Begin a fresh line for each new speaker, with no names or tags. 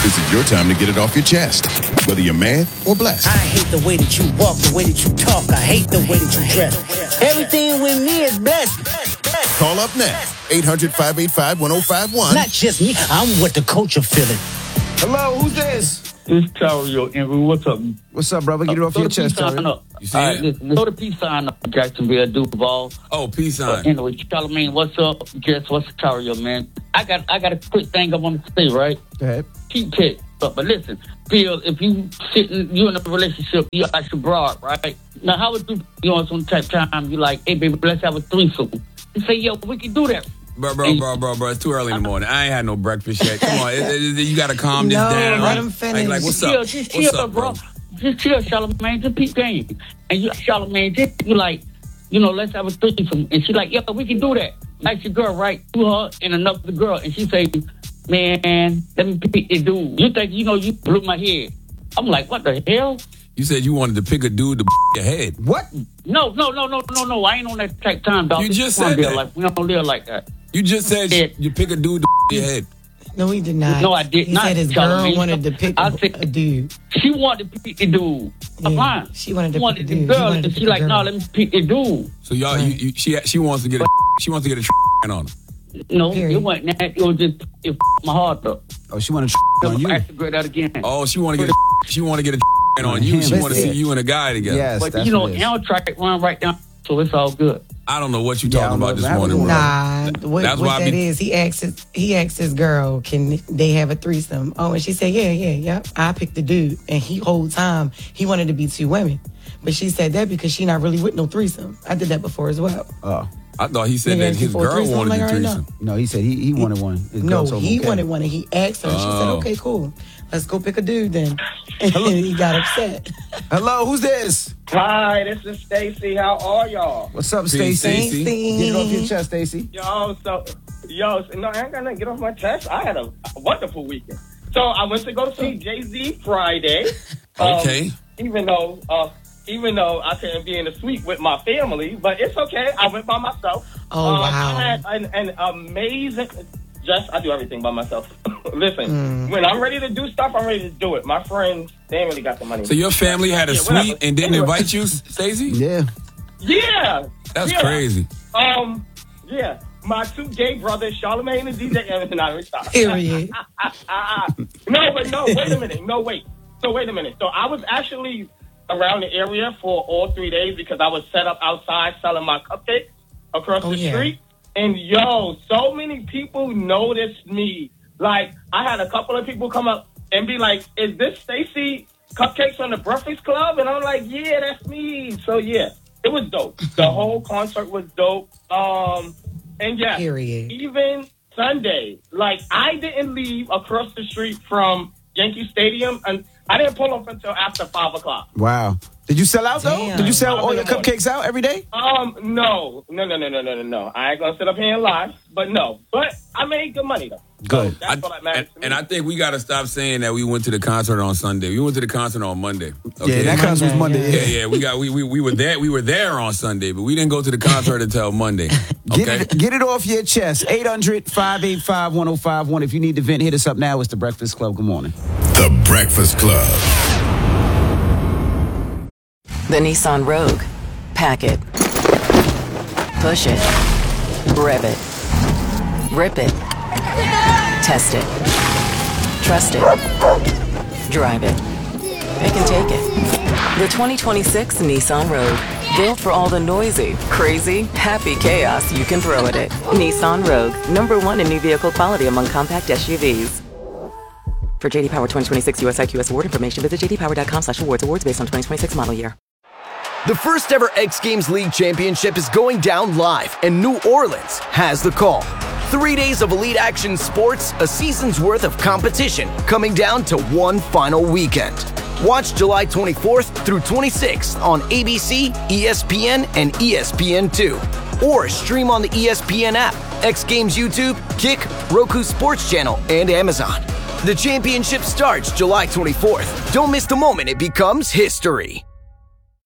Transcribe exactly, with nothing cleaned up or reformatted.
This is your time to get it off your chest, whether you're mad or blessed.
I hate the way that you walk, the way that you talk. I hate the way that you dress. Everything with me is blessed.
Call up now, eight hundred, five eight five, one oh five one.
Not just me, I'm what the culture feeling.
Hello, who's this?
It's Tario, Andrew. What's up?
What's up, brother? Get it
uh,
off your chest,
Tario.
You see
All
it?
right, listen, throw the peace sign up, Jacksonville, Duval.
Oh, peace
Uh,
sign.
anyway, Charlamagne, what's up? Guess what's Tario, man? I got I got a quick thing I want to say, right?
Go ahead.
Keep it up, but listen, Bill, if you sitting, you in a relationship, you ask your broad, right? Now, how would you, you know, some type of time, you like, hey, baby, let's have a threesome. You say, yo, we can do that.
Bro, bro, bro, bro, bro, it's too early in the morning. I ain't had no breakfast yet. Come on, it, it, it, you got to calm this
No,
down.
let him finish.
Like, like, what's
chill,
up?
Just
What's
chill,
up, bro?
Just chill, Charlamagne. Just peep game. And you, Charlamagne, just you like, you know, let's have a threesome. And she like, yeah, we can do that. Like your girl, right? To her and another girl. And she say, man, let me pick a dude. You think, you know, you blew my head. I'm like, what the hell?
You said you wanted to pick a dude to your head.
What?
No, no, no, no, no, no. I ain't on that type time, dog.
You
This
just
is one
said
deal,
that.
Like, we don't live like that.
You just said
Yeah.
you pick a dude to your head.
No, he did not.
No, I did
he
not,
said his
Charlamagne.
girl wanted to pick
I
a,
said-
a dude.
She wanted to pick the dude.
Yeah,
Fine.
she wanted to
She wanted
pick a
the
dude. He
girl,
wanted to
and
pick
she
a
like,
girl.
no, let me pick the dude.
So y'all, you, you, she she wants to get a she wants to get a on her.
No,
Period.
it wasn't that. It was just it my heart up.
Oh, she wanted to on you.
I should that again.
Oh, she want to get a, she want to get a on you. She want to see you and a guy together.
Yes,
But
that's
you know,
what it is.
Amtrak run right down, so it's all good.
I don't know what you
Yeah, I
talking
don't
about
know
this
if I
morning,
was-
bro.
Nah, what,
That's
what
why I
that
be-
is, he asked his, he asked his girl, can they have a threesome? Oh, and she said, yeah, yeah, yeah. I picked the dude, and he whole time he wanted to be two women, but she said that because she not really with no threesome. I did that before as well.
Oh.
I thought he said
Nigga
that
asking
his
for a
girl
threesome,
wanted
like,
the
I already know.
threesome.
No, he said he, he wanted one. His girl
No,
told him
he
okay.
wanted one, and he asked her. And she said,
Oh.
okay, cool. Let's go pick a dude then. And he got upset.
Hello, who's this?
Hi, this is Stacy. How are y'all?
What's up,
Peace,
Stacy?
Stacy.
Get it off your chest, Stacy.
Yo, so, yo, so, no, I ain't gonna get off my chest. I had a, a wonderful weekend. So I went to go see Jay-Z Friday. Um,
Okay.
Even though, uh, even though I couldn't be in the suite with my family, but it's okay. I went by myself.
Oh,
Um,
wow.
I had an, an amazing. Just, I do everything by myself. Listen,
Mm.
when I'm ready to do stuff, I'm ready to do it. My friends, they ain't really got the money.
So your family had a
Yeah, whatever.
suite and didn't
Anyway.
invite you, Stacey?
Yeah.
Yeah.
That's
yeah.
crazy.
Um, yeah. My two gay brothers, Charlamagne and D J, and I stop.
Period.
No, but no, wait a minute. No, wait. So wait a minute. So I was actually around the area for all three days because I was set up outside selling my cupcakes across
Oh,
the
yeah.
street. And yo, so many people noticed me. Like, I had a couple of people come up and be like, is this Stacy Cupcakes from the Breakfast Club? And I'm like, yeah, that's me. So yeah, it was dope. The whole concert was dope. Um, and yeah,
Period.
even Sunday, like, I didn't leave across the street from Yankee Stadium, and I didn't pull up until after five o'clock.
Wow. Did you sell out, though?
Damn.
Did you sell
Five
all
in
your
the morning.
cupcakes out every day?
Um, no, no, no, no, no, no, no, no. I ain't gonna sit up here and lie, but no. But I made good money though.
Good.
So that's
I-
all that matters
and,
to me.
and I think we got to stop saying that we went to the concert on Sunday. We went to the concert on Monday. Okay?
Yeah, that concert was Monday.
Monday,
Yeah, yeah, we got we, we we were there. We were there on Sunday, but we didn't go to the concert until Monday. Okay.
Get it, get it off your chest. eight hundred, five eight five, one oh five one. If you need to vent, hit us up now. It's The Breakfast Club. Good morning.
The Breakfast Club.
The Nissan Rogue. Pack it. Push it. Rev it. Rip it. Test it. Trust it. Drive it. Pick and take it. The twenty twenty-six Nissan Rogue. Built for all the noisy, crazy, happy chaos you can throw at it. Nissan Rogue. Number one in new vehicle quality among compact S U Vs. For J D Power twenty twenty-six U S I Q S award information, visit j d power dot com slash awards. Awards based on twenty twenty-six model year.
The first ever X Games League Championship is going down live, and New Orleans has the call. Three days of elite action sports, a season's worth of competition, coming down to one final weekend. Watch July twenty-fourth through twenty-sixth on A B C, E S P N, and E S P N two. Or stream on the E S P N app, X Games YouTube, Kick, Roku Sports Channel, and Amazon. The championship starts July twenty-fourth. Don't miss the moment it becomes history.